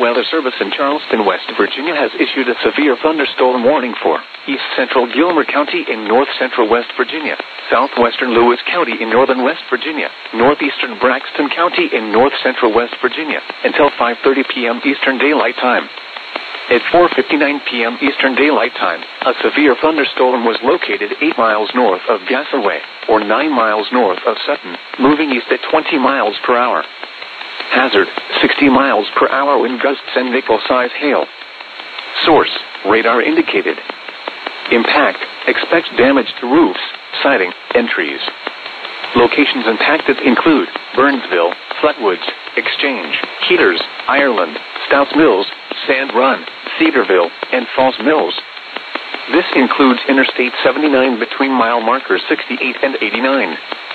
Weather Service in Charleston, West Virginia has issued a severe thunderstorm warning for east central Gilmer County in north central West Virginia, southwestern Lewis County in northern West Virginia, northeastern Braxton County in north central West Virginia, until 5:30 p.m. Eastern Daylight Time. At 4:59 p.m. Eastern Daylight Time, a severe thunderstorm was located 8 miles north of Gasaway, or 9 miles north of Sutton, moving east at 20 miles per hour. Hazard, 60 miles per hour wind gusts and nickel-size hail. Source, radar indicated. Impact, expect damage to roofs, siding, and trees. Locations impacted include Burnsville, Flatwoods, Exchange, Heaters, Ireland, Stouts Mills, Sand Run, Cedarville, and Falls Mills. This includes Interstate 79 between mile markers 68 and 89.